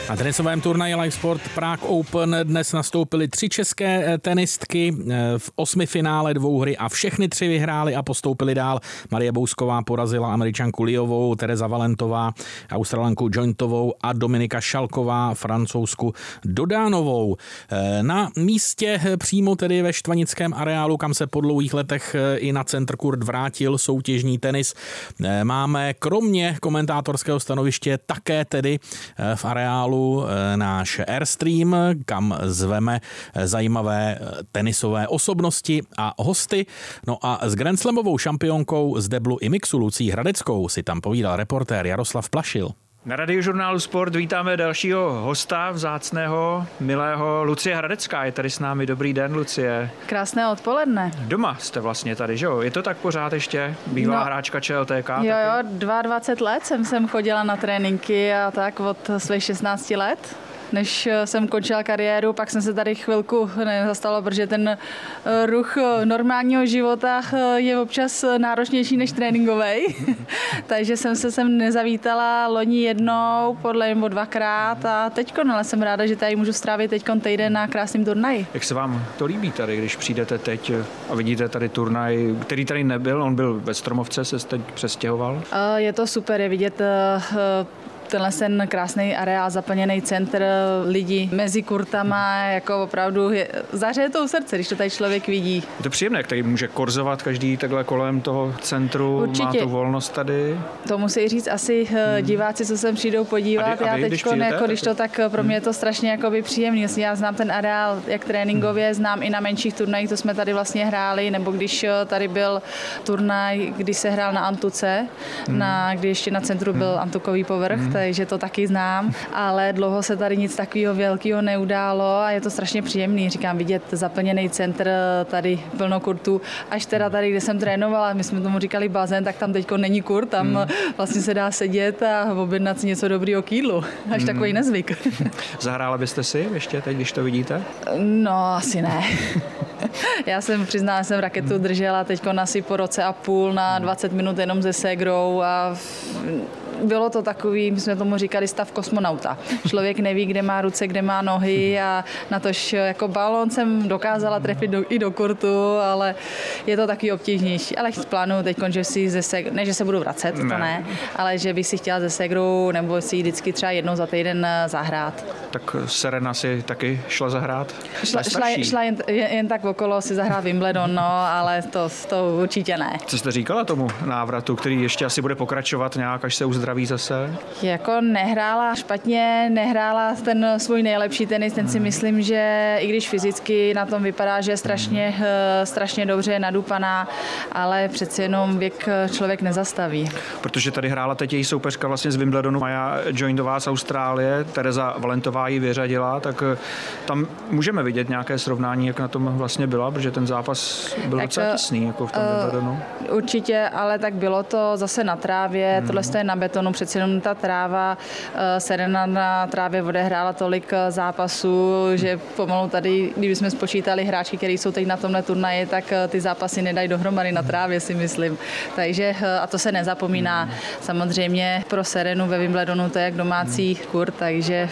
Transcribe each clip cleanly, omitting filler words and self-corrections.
Na tenisovém turnaji Live Sport Prague Open dnes nastoupily 3 české tenistky v 8. finále dvouhry a všechny 3 vyhrály a postoupily dál. Marie Bousková porazila Američanku Liovou, Tereza Valentová Australanku Jointovou a Dominika Šalková Francouzsku Dodánovou. Na místě přímo tedy ve štvanickém areálu, kam se po dlouhých letech i na Center Court vrátil soutěžní tenis, máme kromě komentátorského stanoviště také tedy v areálu náš Airstream, kam zveme zajímavé tenisové osobnosti a hosty. No a s Grand Slamovou šampionkou z deblu i mixu Lucí Hradeckou si tam povídal reportér Jaroslav Plašil. Na Radiožurnálu Sport vítáme dalšího hosta, vzácného, milého Lucie Hradecká. Je tady s námi. Dobrý den, Lucie. Krásné odpoledne. Doma jste vlastně tady, že jo? Je to tak pořád ještě? Bývalá hráčka ČLTK? Jo, 22 let jsem chodila na tréninky a tak od svých 16 let. Než jsem končila kariéru, pak jsem se tady chvilku nezastala, protože ten ruch normálního života je občas náročnější než tréninkovej. Takže jsem se sem nezavítala loni jednou, podle nebo 2krát a teďko, ale jsem ráda, že tady můžu strávit teďkon týden na krásném turnaji. Jak se vám to líbí tady, když přijdete teď a vidíte tady turnaj, který tady nebyl, on byl ve Stromovce, se teď přestěhoval? Je to super, je vidět ten krásný areál, zaplněný centr, lidi mezi kurtama, jako opravdu zahřeje to u srdce, když to tady člověk vidí. Je to příjemné, jak tady může korzovat každý takhle kolem toho centru, určitě. Má tu volnost tady. To musí říct asi diváci, co sem přijdou podívat. Já teď, když to tak pro mě je to strašně jakoby příjemný. Já znám ten areál jak tréninkově, znám i na menších turnajích, to jsme tady vlastně hráli, nebo když tady byl turnaj, když se hrál na Antuce, kdy ještě na centru byl antukový povrch, takže to taky znám, ale dlouho se tady nic takového velkého neudálo a je to strašně příjemný. Říkám, vidět zaplněný centr, tady plno kurtů, až teda tady, kde jsem trénovala, my jsme tomu říkali bazén, tak tam teďko není kurt, tam vlastně se dá sedět a objednat si něco dobrýho k jídlu. Až takový nezvyk. Zahrála byste si ještě teď, když to vidíte? No, asi ne. Já jsem přiznala, jsem raketu držela teďko asi po roce a půl na 20 minut jenom se ségrou a bylo to takový, my jsme tomu říkali stav kosmonauta. Člověk neví, kde má ruce, kde má nohy a natož jako balón jsem dokázala trefit i do kurtu, ale je to taky obtížnější. Ale plánuju teď, že si ne, že se budu vracet, to ne, ale že bych si chtěla ze ségrou nebo si vždycky třeba jednou za týden zahrát. Tak Serena si taky šla zahrát? Šla jen tak okolo si zahrát Wimbledon, no, ale to určitě ne. Co jste říkala tomu návratu, který ještě asi bude pokračovat nějak, až se uzdraví zase? Jako nehrála špatně, nehrála ten svůj nejlepší tenis, ten si myslím, že i když fyzicky na tom vypadá, že je strašně dobře nadupaná, ale přeci jenom věk člověk nezastaví. Protože tady hrála teď její soupeřka vlastně z Wimbledonu, Maja Jointová z Austrálie, Tereza Valentová ji vyřadila, tak tam můžeme vidět nějaké srovnání, jak na tom vlastně byla, protože ten zápas byl docela těsný, jako v tom Wimbledonu. Určitě, ale tak bylo to zase na trávě, tohle je na betonu, přeci jenom ta tráva, Serena na trávě odehrála tolik zápasů, že pomalu tady, kdybychom spočítali hráčky, které jsou teď na tomhle turnaji, tak ty zápasy nedají dohromady na trávě, si myslím. Takže, a to se nezapomíná. Samozřejmě pro Serenu ve Wimbledonu to je jak domácí kurt, takže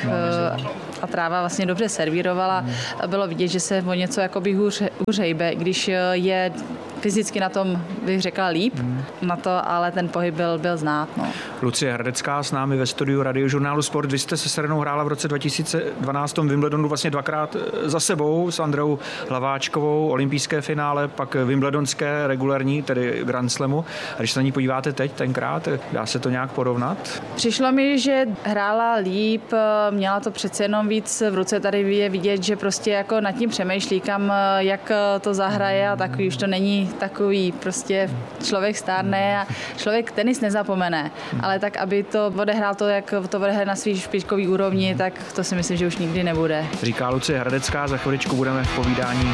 a tráva vlastně dobře servírovala. Bylo vidět, že se o něco jakoby hůř hejbe, když je fyzicky na tom, bych řekla, líp na to, ale ten pohyb byl znát. No. Lucie Hradecká s námi ve studiu Radiožurnálu Sport. Vy jste se Serenou hrála v roce 2012 v Wimbledonu vlastně 2krát za sebou s Andreou Hlaváčkovou, olympijské finále, pak wimbledonské regulární, tedy Grand Slamu. A když se na ní podíváte teď, tenkrát, dá se to nějak porovnat? Přišlo mi, že hrála líp, měla to přece jenom víc v ruce, tady je vidět, že prostě jako nad tím přemýšlí, jak to zahraje a takový už to není takový, prostě člověk stárne a člověk tenis nezapomene, ale tak, aby to odehrál to, jak to odehraje na svý špičkový úrovni, tak to si myslím, že už nikdy nebude. Říká Lucie Hradecká, za chviličku budeme v povídání